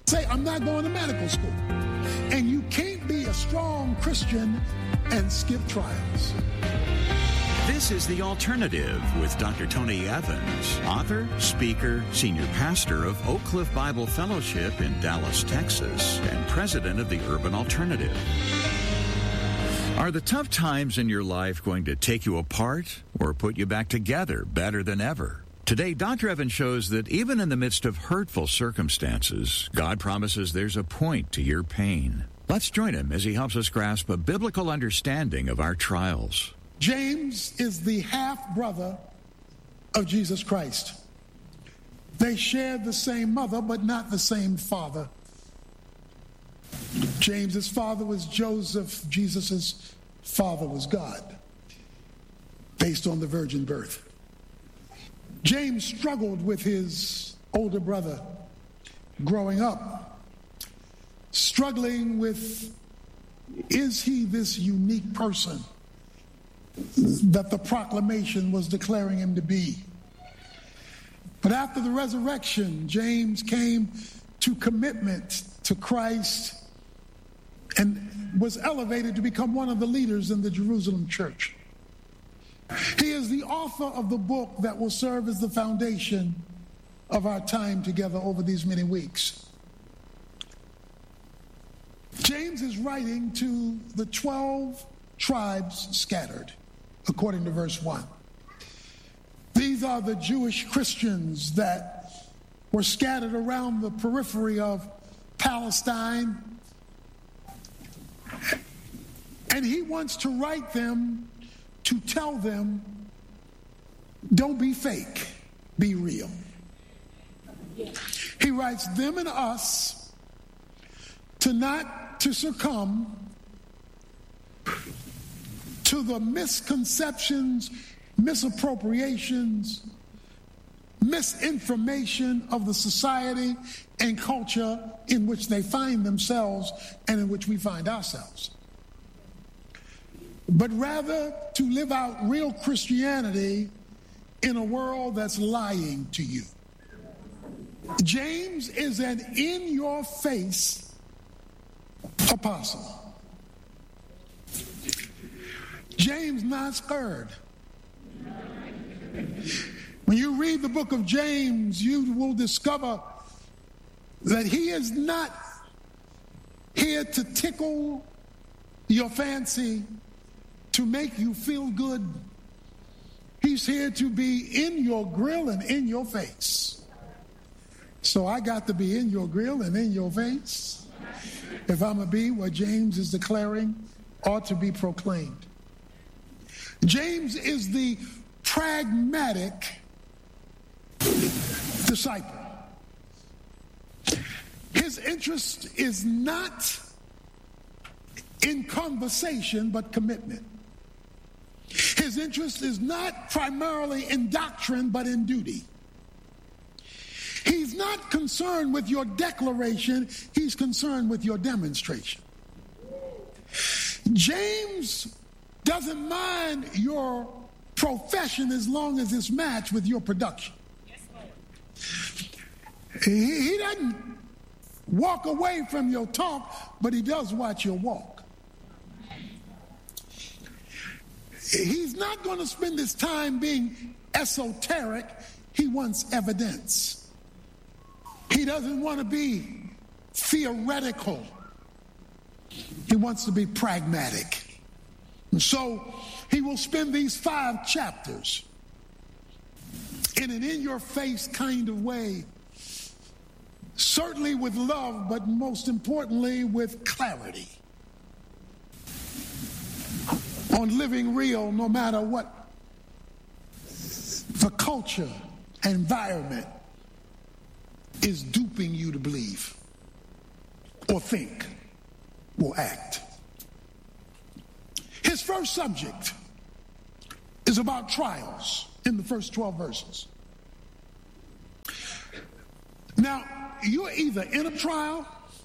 say, I'm not going to medical school. And you can't be a strong Christian and skip trials. This is The Alternative with Dr. Tony Evans, author, speaker, senior pastor of Oak Cliff Bible Fellowship in Dallas, Texas, and president of the Urban Alternative. Are the tough times in your life going to take you apart or put you back together better than ever? Today, Dr. Evans shows that even in the midst of hurtful circumstances, God promises there's a point to your pain. Let's join him as he helps us grasp a biblical understanding of our trials. James is the half-brother of Jesus Christ. They shared the same mother, but not the same father. James's father was Joseph. Jesus' father was God, based on the virgin birth. James struggled with his older brother growing up, struggling with, is he this unique person that the proclamation was declaring him to be? But after the resurrection, James came to commitment to Christ and was elevated to become one of the leaders in the Jerusalem church. He is the author of the book that will serve as the foundation of our time together over these many weeks. James is writing to the 12 tribes scattered, according to verse 1. These are the Jewish Christians that were scattered around the periphery of Palestine. And he wants to write them to tell them, don't be fake, be real. He writes them and us to succumb to the misconceptions, misappropriations, misinformation of the society and culture in which they find themselves and in which we find ourselves. But rather to live out real Christianity in a world that's lying to you. James is an in-your-face apostle. James not scared. When you read the book of James, you will discover that he is not here to tickle your fancy, to make you feel good. He's here to be in your grill and in your face. So I got to be in your grill and in your face if I'm going to be what James is declaring ought to be proclaimed. James is the pragmatic disciple. His interest is not in conversation, but commitment. His interest is not primarily in doctrine, but in duty. He's not concerned with your declaration, he's concerned with your demonstration. James doesn't mind your profession as long as it's matched with your production. He doesn't walk away from your talk, but he does watch your walk. He's not going to spend his time being esoteric. He wants evidence. He doesn't want to be theoretical. He wants to be pragmatic. And so he will spend these 5 chapters in an in-your-face kind of way, certainly with love, but most importantly with clarity, on living real no matter what the culture, environment is duping you to believe or think or act. His first subject is about trials in the first 12 verses. Now, you're either in a trial,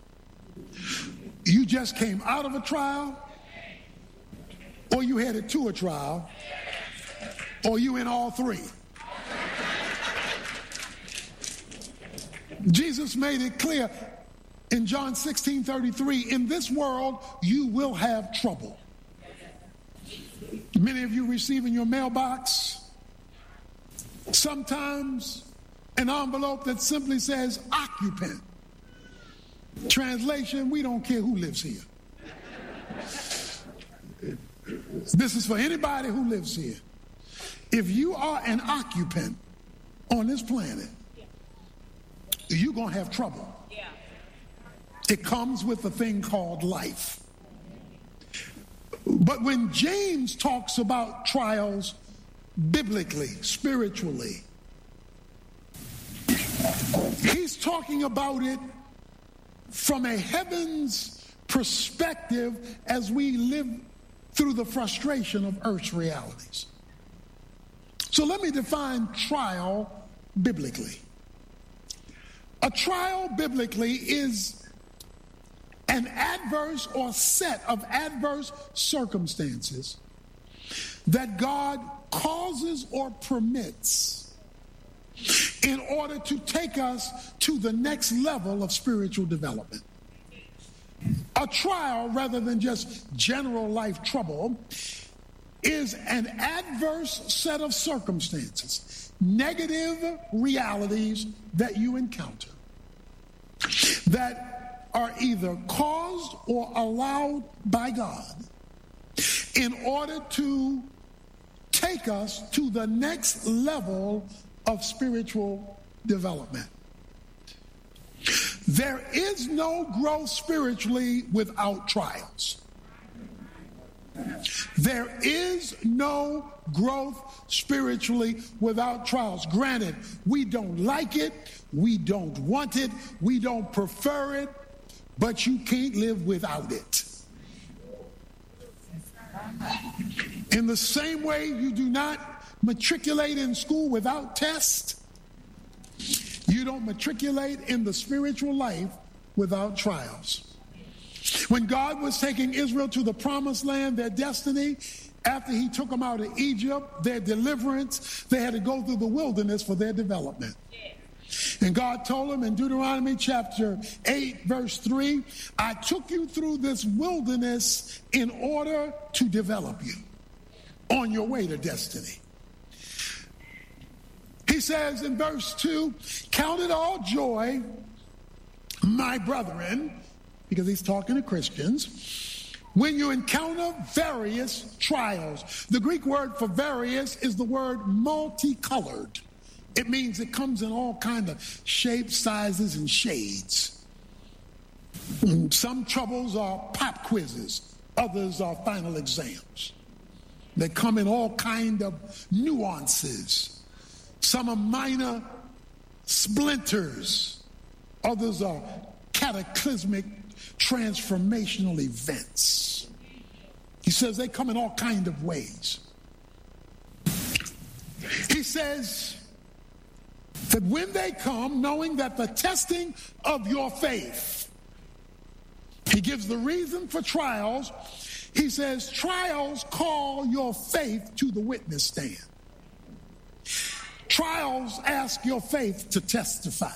you just came out of a trial, or you headed to a trial, or you in all 3. Jesus made it clear, in John 16:33, in this world you will have trouble. Many of you receive in your mailbox sometimes an envelope that simply says occupant. Translation, we don't care who lives here. This is for anybody who lives here. If you are an occupant on this planet, you're going to have trouble. It comes with a thing called life. But when James talks about trials biblically, spiritually, he's talking about it from a heaven's perspective as we live through the frustration of earth's realities. So let me define trial biblically. A trial biblically is an adverse or set of adverse circumstances that God causes or permits in order to take us to the next level of spiritual development. A trial, rather than just general life trouble, is an adverse set of circumstances, negative realities that you encounter that are either caused or allowed by God in order to take us to the next level of spiritual development. There is no growth spiritually without trials. There is no growth spiritually without trials. Granted, we don't like it, we don't want it, we don't prefer it, but you can't live without it. In the same way you do not matriculate in school without tests, you don't matriculate in the spiritual life without trials. When God was taking Israel to the promised land, their destiny, after he took them out of Egypt, their deliverance, they had to go through the wilderness for their development. And God told them in Deuteronomy chapter 8, verse 3, I took you through this wilderness in order to develop you on your way to destiny. He says in verse 2, count it all joy, my brethren, because he's talking to Christians, when you encounter various trials. The Greek word for various is the word multicolored. It means it comes in all kinds of shapes, sizes, and shades. Some troubles are pop quizzes. Others are final exams. They come in all kinds of nuances. Some are minor splinters. Others are cataclysmic transformational events. He says they come in all kinds of ways. He says that when they come, knowing that the testing of your faith, he gives the reason for trials. He says trials call your faith to the witness stand. Trials ask your faith to testify.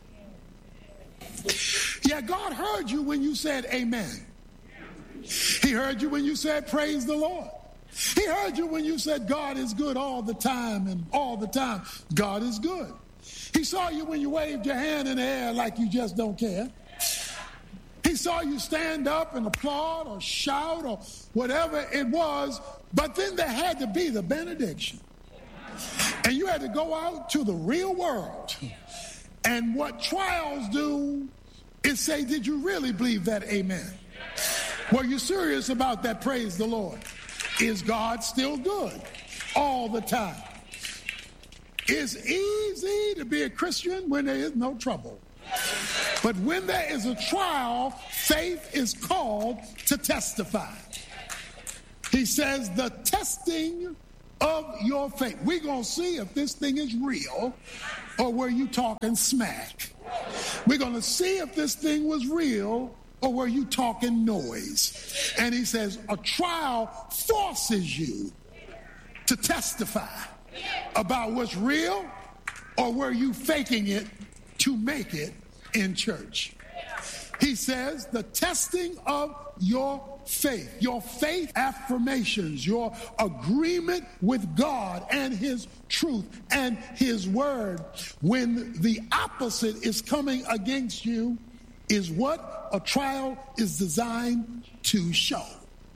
Yeah, God heard you when you said amen. He heard you when you said praise the Lord. He heard you when you said God is good all the time, and all the time God is good. He saw you when you waved your hand in the air like you just don't care. He saw you stand up and applaud or shout or whatever it was, but then there had to be the benediction. And you had to go out to the real world. And what trials do is say, did you really believe that amen? Were you serious about that praise the Lord? Is God still good all the time? It's easy to be a Christian when there is no trouble. But when there is a trial, faith is called to testify. He says the testing of your faith. We're going to see if this thing is real or were you talking smack. We're going to see if this thing was real or were you talking noise. And he says a trial forces you to testify about what's real or were you faking it to make it in church. He says the testing of your faith affirmations, your agreement with God and his truth and his word, when the opposite is coming against you, is what a trial is designed to show.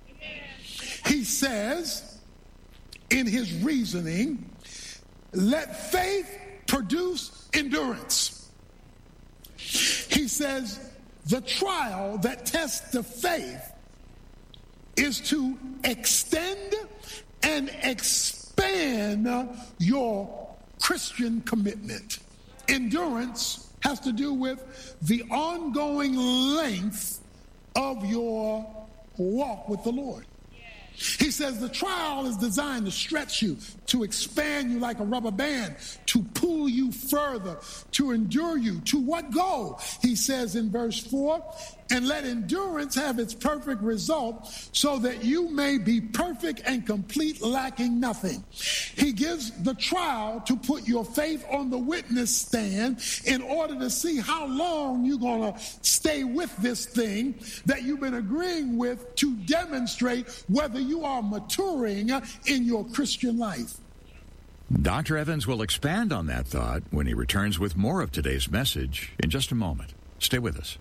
He says in his reasoning, let faith produce endurance. He says the trial that tests the faith is to extend and expand your Christian commitment. Endurance has to do with the ongoing length of your walk with the Lord. He says the trial is designed to stretch you, to expand you like a rubber band, to pull you further, to endure you. To what goal? He says in verse 4, and let endurance have its perfect result so that you may be perfect and complete, lacking nothing. He gives the trial to put your faith on the witness stand in order to see how long you're going to stay with this thing that you've been agreeing with, to demonstrate whether you are maturing in your Christian life. Dr. Evans will expand on that thought when he returns with more of today's message in just a moment. Stay with us.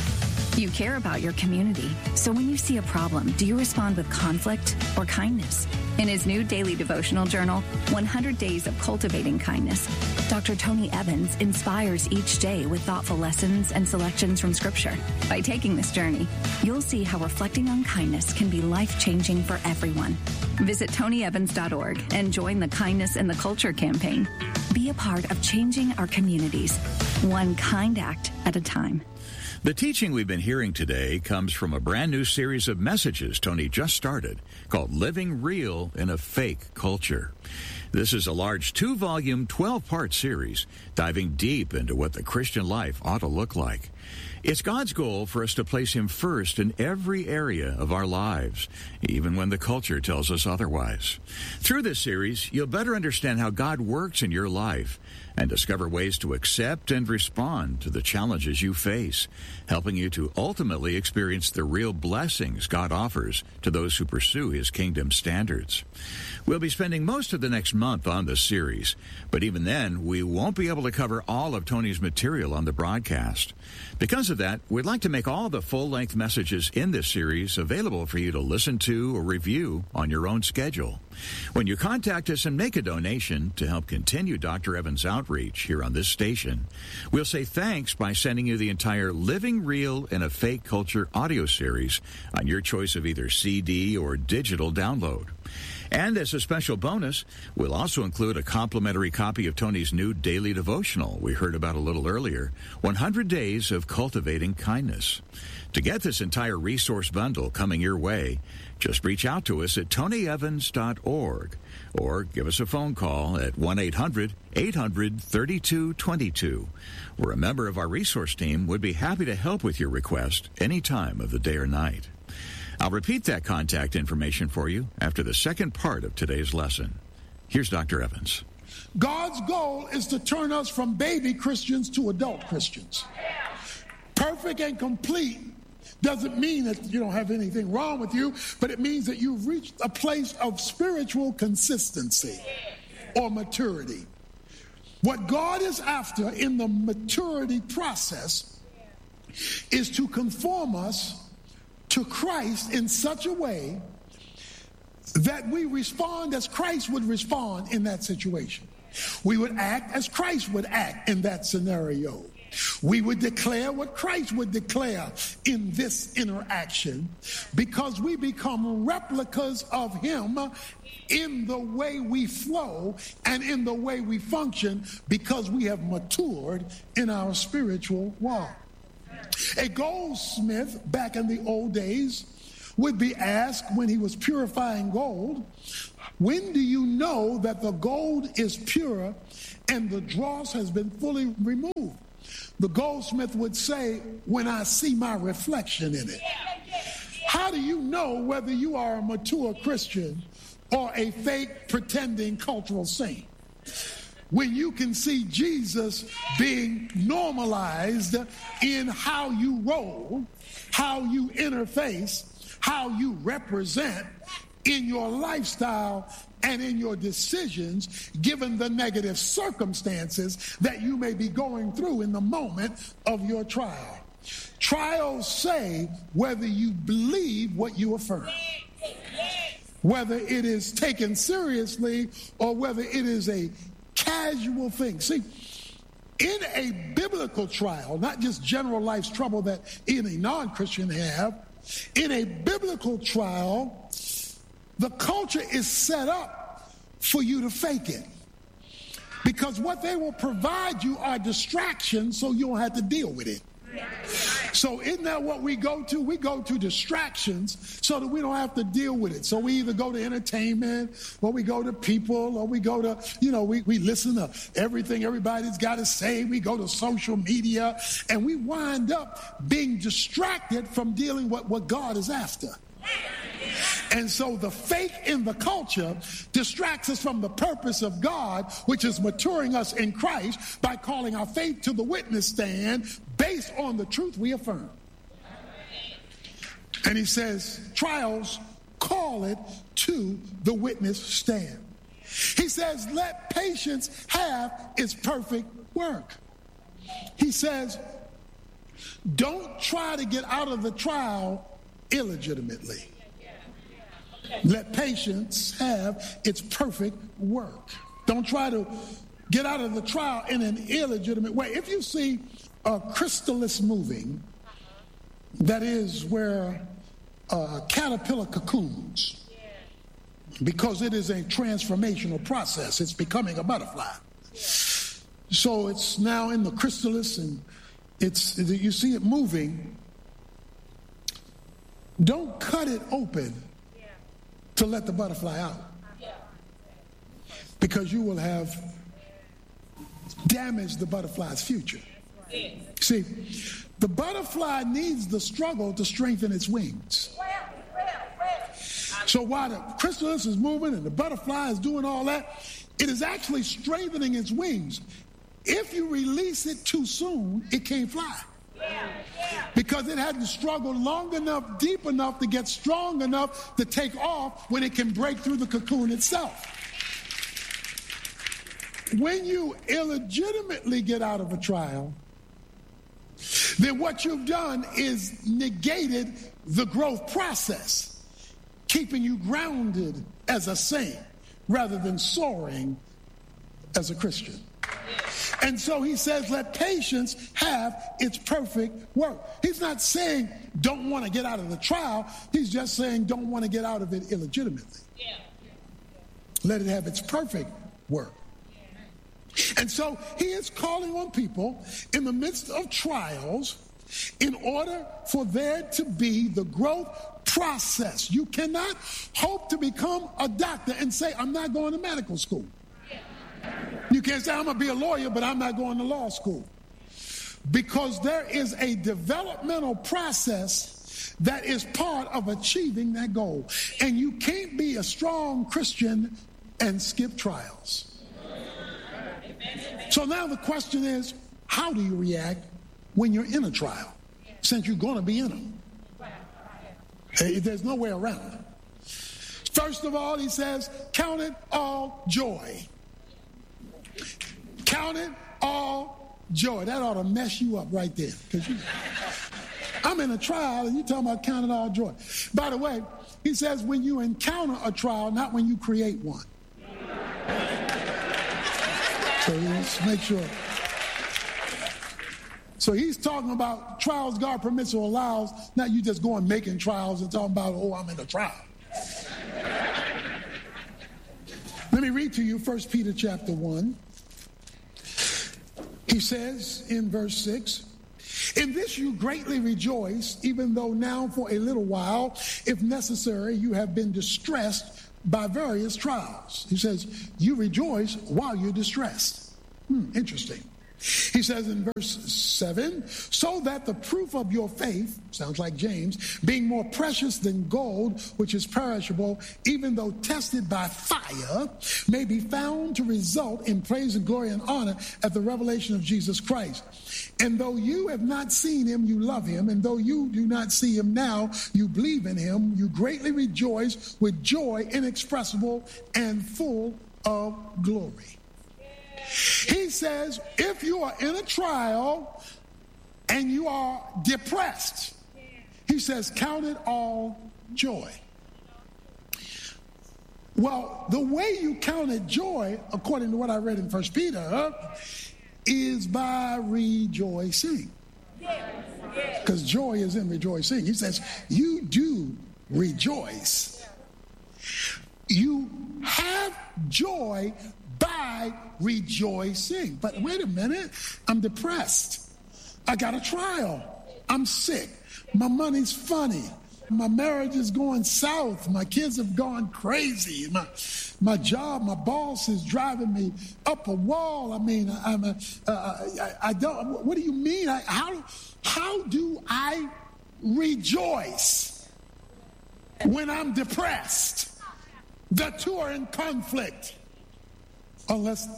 You care about your community, so when you see a problem, do you respond with conflict or kindness? In his new daily devotional journal, 100 Days of Cultivating Kindness, Dr. Tony Evans inspires each day with thoughtful lessons and selections from Scripture. By taking this journey, you'll see how reflecting on kindness can be life-changing for everyone. Visit TonyEvans.org and join the Kindness in the Culture campaign. Be a part of changing our communities, one kind act at a time. The teaching we've been hearing today comes from a brand new series of messages Tony just started called Living Real in a Fake Culture. This is a large 2-volume, 12-part series diving deep into what the Christian life ought to look like. It's God's goal for us to place Him first in every area of our lives, even when the culture tells us otherwise. Through this series, you'll better understand how God works in your life and discover ways to accept and respond to the challenges you face, helping you to ultimately experience the real blessings God offers to those who pursue His kingdom standards. We'll be spending most of the next month on this series, but even then, we won't be able to cover all of Tony's material on the broadcast. Because of that, we'd like to make all the full-length messages in this series available for you to listen to or review on your own schedule. When you contact us and make a donation to help continue Dr. Evans' outreach here on this station, we'll say thanks by sending you the entire Living Real in a Fake Culture audio series on your choice of either CD or digital download. And as a special bonus, we'll also include a complimentary copy of Tony's new daily devotional we heard about a little earlier, 100 Days of Cultivating Kindness. To get this entire resource bundle coming your way, just reach out to us at TonyEvans.org or give us a phone call at 1-800-800-3222, where a member of our resource team would be happy to help with your request any time of the day or night. I'll repeat that contact information for you after the second part of today's lesson. Here's Dr. Evans. God's goal is to turn us from baby Christians to adult Christians. Perfect and complete doesn't mean that you don't have anything wrong with you, but it means that you've reached a place of spiritual consistency or maturity. What God is after in the maturity process is to conform us to Christ in such a way that we respond as Christ would respond in that situation. We would act as Christ would act in that scenario. We would declare what Christ would declare in this interaction, because we become replicas of Him in the way we flow and in the way we function, because we have matured in our spiritual walk. A goldsmith back in the old days would be asked when he was purifying gold, when do you know that the gold is pure and the dross has been fully removed? The goldsmith would say, when I see my reflection in it. How do you know whether you are a mature Christian or a fake pretending cultural saint? when you can see Jesus being normalized in how you roll, how you interface, how you represent in your lifestyle and in your decisions, given the negative circumstances that you may be going through in the moment of your trial. Trials say whether you believe what you affirm, whether it is taken seriously or whether it is a casual thing. See, in a biblical trial, not just general life's trouble that any non-Christian have, in a biblical trial, the culture is set up for you to fake it. Because what they will provide you are distractions so you don't have to deal with it. So isn't that what we go to? We go to distractions so that we don't have to deal with it. So we either go to entertainment, or we go to people, or we go to, we listen to everything everybody's got to say. We go to social media, and we wind up being distracted from dealing with what God is after. And so the fake in the culture distracts us from the purpose of God, which is maturing us in Christ by calling our faith to the witness stand based on the truth we affirm. And he says, trials call it to the witness stand. He says, let patience have its perfect work. He says, don't try to get out of the trial illegitimately. Let patience have its perfect work. Don't try to get out of the trial in an illegitimate way. If you see a chrysalis moving, that is where a caterpillar cocoons, because it is a transformational process. It's becoming a butterfly. So it's now in the chrysalis, and you see it moving. Don't cut it open to let the butterfly out, because you will have damaged the butterfly's future. See, the butterfly needs the struggle to strengthen its wings. So while the chrysalis is moving and the butterfly is doing all that, it is actually strengthening its wings. If you release it too soon, it can't fly. Because it hadn't struggled long enough, deep enough to get strong enough to take off when it can break through the cocoon itself. When you illegitimately get out of a trial, then what you've done is negated the growth process, keeping you grounded as a saint rather than soaring as a Christian. And so he says, let patience have its perfect work. He's not saying don't want to get out of the trial. He's just saying don't want to get out of it illegitimately. Let it have its perfect work. And so he is calling on people in the midst of trials in order for there to be the growth process. You cannot hope to become a doctor and say, I'm not going to medical school. You can't say, I'm going to be a lawyer, but I'm not going to law school. Because there is a developmental process that is part of achieving that goal. And you can't be a strong Christian and skip trials. So now the question is, how do you react when you're in a trial, since you're going to be in them? There's no way around it. First of all, he says, count it all joy. Count it all joy. That ought to mess you up right there. I'm in a trial and you're talking about count it all joy. By the way, he says when you encounter a trial, not when you create one. So let's make sure. So he's talking about trials God permits or allows, not you just going making trials and talking about, oh, I'm in a trial. Let me read to you 1 Peter chapter 1. He says in verse 6, in this you greatly rejoice, even though now for a little while, if necessary, you have been distressed by various trials. He says, you rejoice while you're distressed. Interesting. He says in verse 7, so that the proof of your faith, sounds like James, being more precious than gold, which is perishable, even though tested by fire, may be found to result in praise and glory and honor at the revelation of Jesus Christ. And though you have not seen him, you love him. And though you do not see him now, you believe in him. You greatly rejoice with joy inexpressible and full of glory. He says, if you are in a trial and you are depressed, he says, count it all joy. Well, the way you count it joy, according to what I read in 1 Peter, is by rejoicing. Because joy is in rejoicing. He says, you do rejoice. You have joy by rejoicing. But wait a minute, I'm depressed. I got a trial. I'm sick. My money's funny. My marriage is going south. My kids have gone crazy. My job, my boss is driving me up a wall. I mean, I don't. What do you mean? How do I rejoice when I'm depressed? The two are in conflict. Unless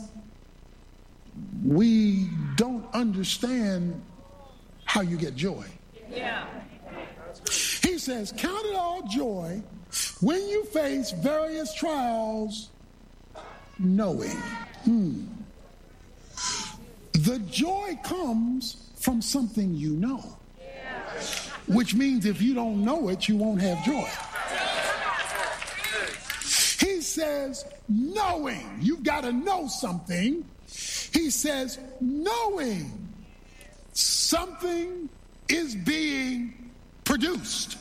we don't understand how you get joy. Yeah. He says, count it all joy when you face various trials, knowing. The joy comes from something you know. Which means if you don't know it, you won't have joy. He says, knowing. You've got to know something. He says, knowing something is being produced.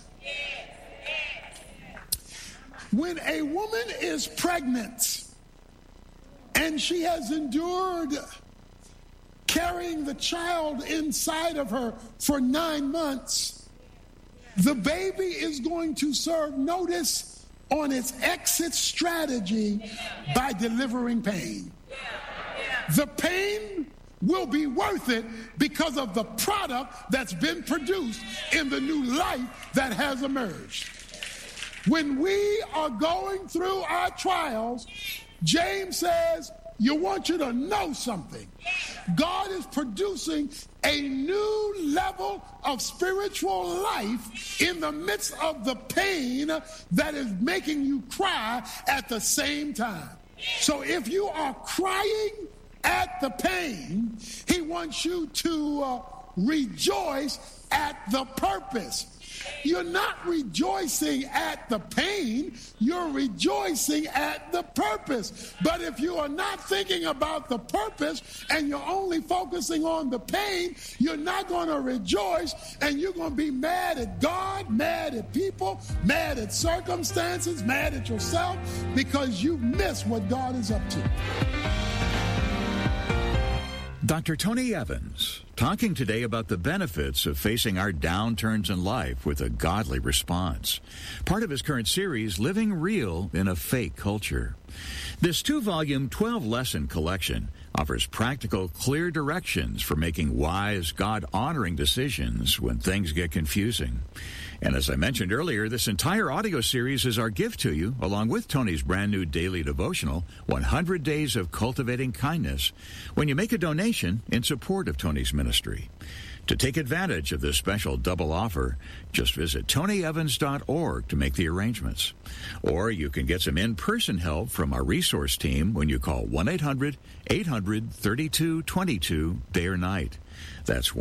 When a woman is pregnant and she has endured carrying the child inside of her for 9 months, the baby is going to serve notice on its exit strategy by delivering pain. The pain will be worth it because of the product that's been produced in the new life that has emerged. When we are going through our trials, James says, you want you to know something. God is producing a new level of spiritual life in the midst of the pain that is making you cry at the same time. So if you are crying at the pain, he wants you to rejoice at the purpose. You're not rejoicing at the pain, you're rejoicing at the purpose. But if you are not thinking about the purpose and you're only focusing on the pain, you're not going to rejoice, and you're going to be mad at God, mad at people, mad at circumstances, mad at yourself, because you miss what God is up to. Dr. Tony Evans, talking today about the benefits of facing our downturns in life with a godly response. Part of his current series, Living Real in a Fake Culture. This 2-volume, 12-lesson collection offers practical, clear directions for making wise, God-honoring decisions when things get confusing. And as I mentioned earlier, this entire audio series is our gift to you, along with Tony's brand new daily devotional, 100 Days of Cultivating Kindness, when you make a donation in support of Tony's ministry. To take advantage of this special double offer, just visit tonyevans.org to make the arrangements. Or you can get some in-person help from our resource team when you call 1-800-800-3222 day or night. That's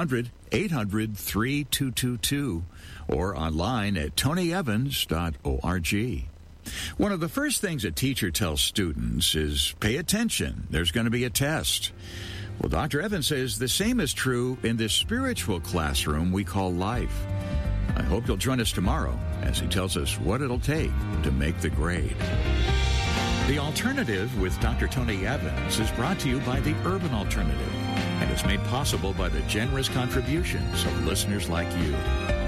1-800-800-3222 or online at tonyevans.org. One of the first things a teacher tells students is pay attention. There's going to be a test. Well, Dr. Evans says the same is true in this spiritual classroom we call life. I hope you'll join us tomorrow as he tells us what it'll take to make the grade. The Alternative with Dr. Tony Evans is brought to you by the Urban Alternative and is made possible by the generous contributions of listeners like you.